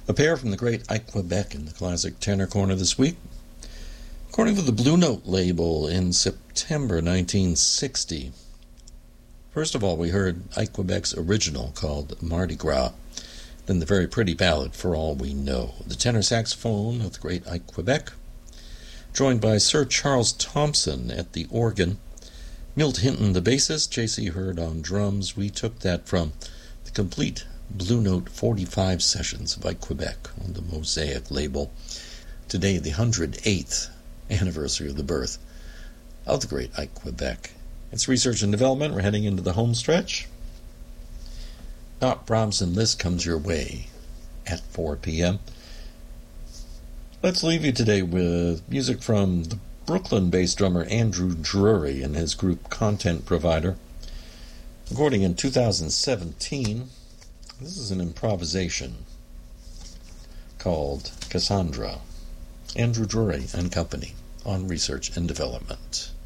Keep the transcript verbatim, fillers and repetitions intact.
A pair from the great Ike Quebec in the classic tenor corner this week. According to the Blue Note label in September nineteen sixty. First of all, we heard Ike Quebec's original called Mardi Gras, then the very pretty ballad For All We Know. The tenor saxophone of the great Ike Quebec, joined by Sir Charles Thompson at the organ, Milt Hinton the bassist, J C Hurd on drums. We took that from the complete Blue Note forty-five sessions of Ike Quebec on the Mosaic label. Today, the one hundred eighth anniversary of the birth of the great Ike Quebec. It's research and development. We're heading into the home stretch. Doc Brahms list comes your way at four p.m. Let's leave you today with music from the Brooklyn-based drummer Andrew Drury and his group Content Provider. Recording in two thousand seventeen, this is an improvisation called Cassandra. Andrew Drury and Company on Research and Development.